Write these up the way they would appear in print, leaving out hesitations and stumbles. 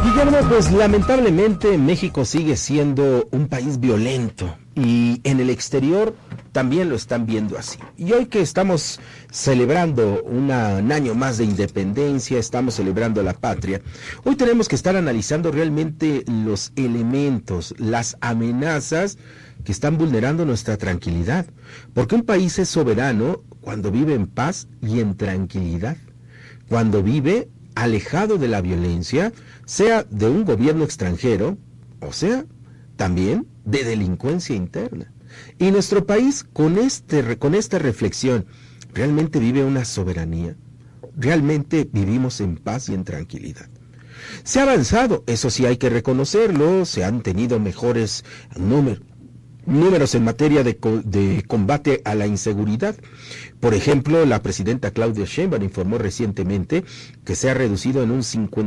Guillermo, pues lamentablemente México sigue siendo un país violento y en el exterior también lo están viendo así. Y hoy que estamos celebrando un año más de independencia, estamos celebrando la patria, hoy tenemos que estar analizando realmente los elementos, las amenazas que están vulnerando nuestra tranquilidad. Porque un país es soberano cuando vive en paz y en tranquilidad, cuando vive alejado de la violencia, sea de un gobierno extranjero, o sea, también de delincuencia interna. Y nuestro país, con esta reflexión, ¿realmente vive una soberanía? ¿Realmente vivimos en paz y en tranquilidad? Se ha avanzado, eso sí hay que reconocerlo, se han tenido mejores números en materia de combate a la inseguridad. Por ejemplo, la presidenta Claudia Sheinbaum informó recientemente que se ha reducido en un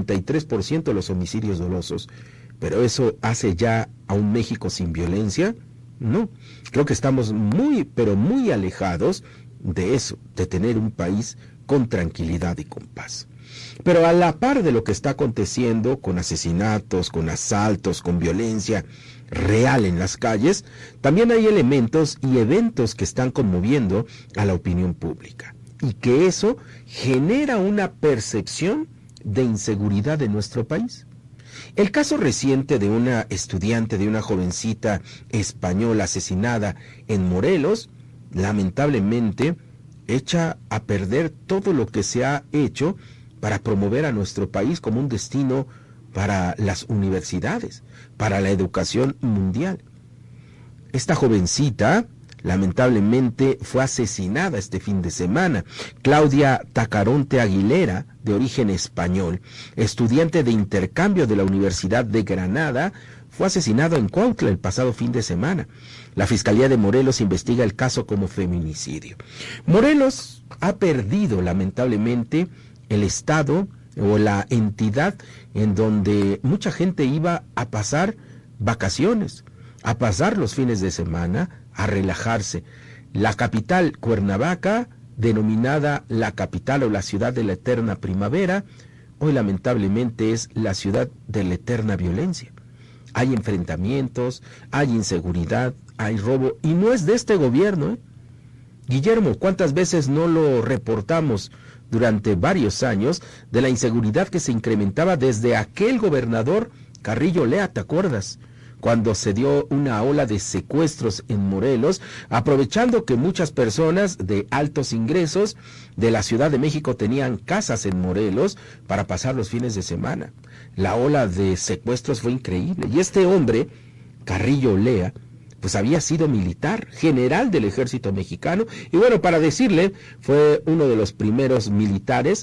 53% los homicidios dolosos. ¿Pero eso hace ya a un México sin violencia? No, creo que estamos muy, pero muy alejados de eso, de tener un país con tranquilidad y con paz. Pero a la par de lo que está aconteciendo con asesinatos, con asaltos, con violencia real en las calles, también hay elementos y eventos que están conmoviendo a la opinión pública y que eso genera una percepción de inseguridad en nuestro país. El caso reciente de una estudiante, de una jovencita española asesinada en Morelos, lamentablemente echa a perder todo lo que se ha hecho para promover a nuestro país como un destino para las universidades, para la educación mundial. Esta jovencita, lamentablemente, fue asesinada este fin de semana. Claudia Tacaronte Aguilera, de origen español, estudiante de intercambio de la Universidad de Granada, fue asesinado en Cuautla el pasado fin de semana. La Fiscalía de Morelos investiga el caso como feminicidio. Morelos ha perdido, lamentablemente, el estado o la entidad en donde mucha gente iba a pasar vacaciones, a pasar los fines de semana, a relajarse. La capital, Cuernavaca, denominada la capital o la ciudad de la eterna primavera, hoy lamentablemente es la ciudad de la eterna violencia. Hay enfrentamientos, hay inseguridad, hay robo, y no es de este gobierno, ¿eh? Guillermo, ¿cuántas veces no lo reportamos durante varios años de la inseguridad que se incrementaba desde aquel gobernador Carrillo Lea, ¿te acuerdas? Cuando se dio una ola de secuestros en Morelos, aprovechando que muchas personas de altos ingresos de la Ciudad de México tenían casas en Morelos para pasar los fines de semana. La ola de secuestros fue increíble. Y este hombre, Carrillo Lea, pues había sido militar, general del ejército mexicano, y bueno, para decirle, fue uno de los primeros militares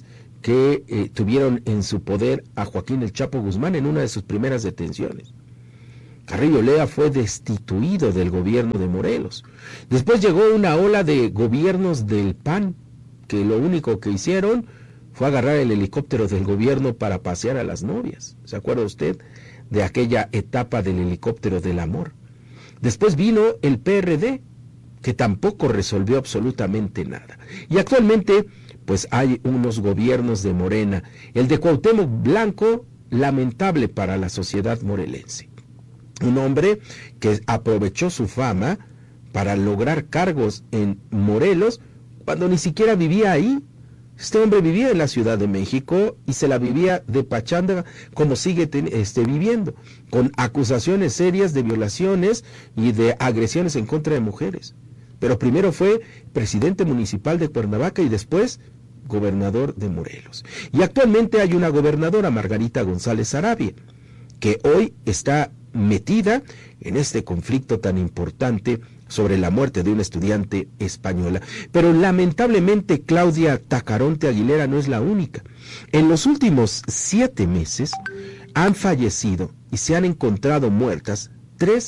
que tuvieron en su poder a Joaquín El Chapo Guzmán en una de sus primeras detenciones. Carrillo Lea fue destituido del gobierno de Morelos. Después llegó una ola de gobiernos del PAN, que lo único que hicieron fue agarrar el helicóptero del gobierno para pasear a las novias. ¿Se acuerda usted de aquella etapa del helicóptero del amor? Después vino el PRD, que tampoco resolvió absolutamente nada. Y actualmente, pues hay unos gobiernos de Morena. El de Cuauhtémoc Blanco, lamentable para la sociedad morelense. Un hombre que aprovechó su fama para lograr cargos en Morelos cuando ni siquiera vivía ahí. Este hombre vivía en la Ciudad de México y se la vivía de pachanga como sigue viviendo, con acusaciones serias de violaciones y de agresiones en contra de mujeres. Pero primero fue presidente municipal de Cuernavaca y después gobernador de Morelos. Y actualmente hay una gobernadora, Margarita González Sarabia, que hoy está metida en este conflicto tan importante sobre la muerte de una estudiante española. Pero lamentablemente Claudia Tacaronte Aguilera no es la única. En los últimos 7 meses han fallecido y se han encontrado muertas 3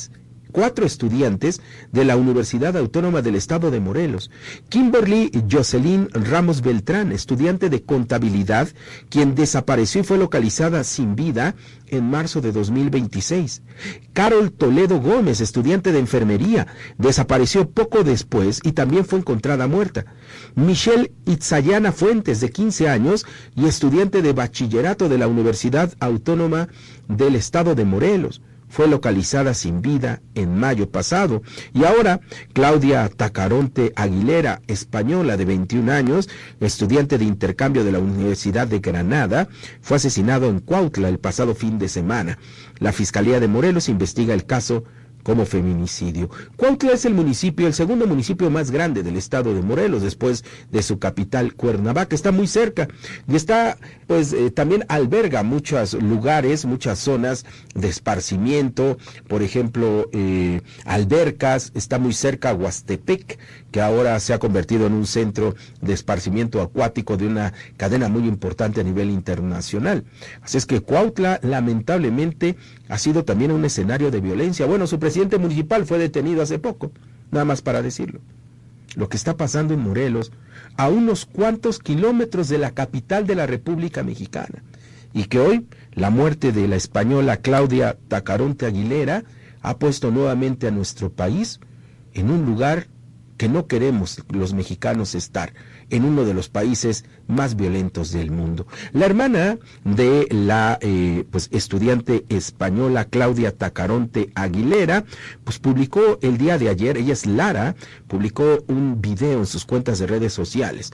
4 estudiantes de la Universidad Autónoma del Estado de Morelos. Kimberly Jocelyn Ramos Beltrán, estudiante de contabilidad, quien desapareció y fue localizada sin vida en marzo de 2026. Carol Toledo Gómez, estudiante de enfermería, desapareció poco después y también fue encontrada muerta. Michelle Itzayana Fuentes, de 15 años y estudiante de bachillerato de la Universidad Autónoma del Estado de Morelos, fue localizada sin vida en mayo pasado. Y ahora, Claudia Tacaronte Aguilera, española de 21 años, estudiante de intercambio de la Universidad de Granada, fue asesinado en Cuautla el pasado fin de semana. La Fiscalía de Morelos investiga el caso como feminicidio. Cuautla es el segundo municipio más grande del estado de Morelos, después de su capital Cuernavaca. Está muy cerca y está, también alberga muchos lugares, muchas zonas de esparcimiento, por ejemplo, albercas. Está muy cerca a Huastepec, que ahora se ha convertido en un centro de esparcimiento acuático de una cadena muy importante a nivel internacional. Así es que Cuautla, lamentablemente, ha sido también un escenario de violencia. Bueno, su presidente municipal fue detenido hace poco, nada más para decirlo. Lo que está pasando en Morelos, a unos cuantos kilómetros de la capital de la República Mexicana, y que hoy la muerte de la española Claudia Tacaronte Aguilera ha puesto nuevamente a nuestro país en un lugar que no queremos los mexicanos estar, en uno de los países más violentos del mundo. La hermana de la estudiante española Claudia Tacaronte Aguilera, publicó el día de ayer, ella es Lara, publicó un video en sus cuentas de redes sociales,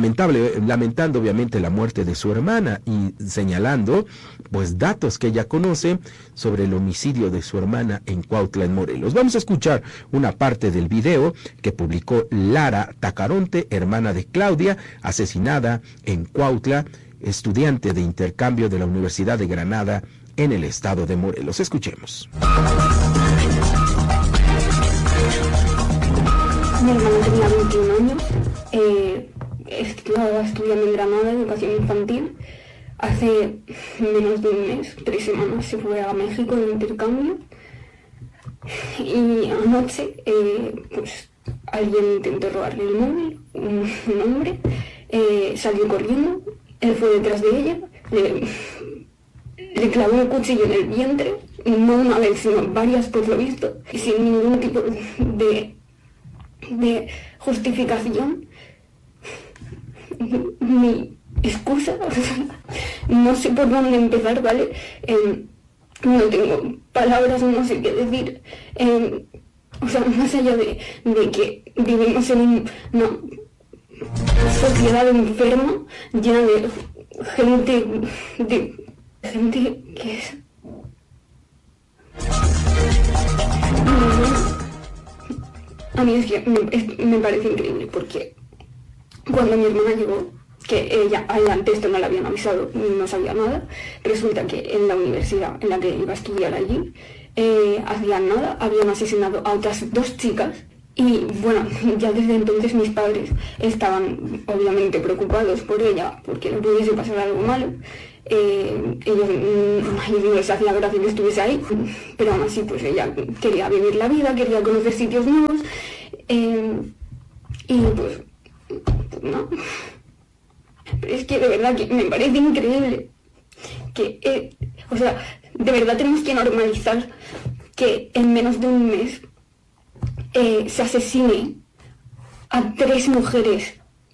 lamentando obviamente la muerte de su hermana y señalando datos que ella conoce sobre el homicidio de su hermana en Cuautla, en Morelos. Vamos a escuchar una parte del video que publicó Lara Tacaronte, hermana de Claudia, asesinada en Cuautla, estudiante de intercambio de la Universidad de Granada en el estado de Morelos. Escuchemos. Mi hermana tenía 21 años, estaba estudiando en Granada, educación infantil. Hace menos de un mes, 3 semanas, se fue a México de intercambio. Y anoche, alguien intentó robarle el móvil, un hombre, salió corriendo, él fue detrás de ella, le clavó un cuchillo en el vientre, no una vez, sino varias por lo visto, y sin ningún tipo de justificación, ni excusa, no sé por dónde empezar, ¿vale? No tengo palabras, no sé qué decir. Más allá de que vivimos en una sociedad enferma, llena de gente que es... A mí es que me parece increíble, porque cuando mi hermana llegó, que ella antes esto no le habían avisado, no sabía nada, resulta que en la universidad en la que iba a estudiar allí, hacían nada, habían asesinado a otras 2 chicas y bueno, ya desde entonces mis padres estaban obviamente preocupados por ella porque le pudiese pasar algo malo. Ellos no les hacía gracia que estuviese ahí, pero aún así ella quería vivir la vida, quería conocer sitios nuevos y no. Pero es que de verdad que me parece increíble que, de verdad tenemos que normalizar que en menos de un mes se asesine a 3 mujeres